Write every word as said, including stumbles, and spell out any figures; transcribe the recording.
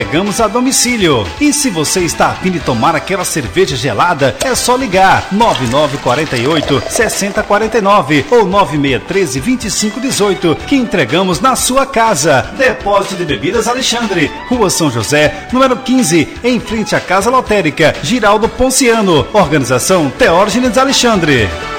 Entregamos a domicílio. E se você está a fim de tomar aquela cerveja gelada, é só ligar nove nove quatro oito, seis zero quatro nove ou nove seis um três, dois cinco um oito que entregamos na sua casa. Depósito de Bebidas Alexandre, Rua São José, número quinze, em frente à Casa Lotérica, Giraldo Ponciano. Organização Teógenes Alexandre.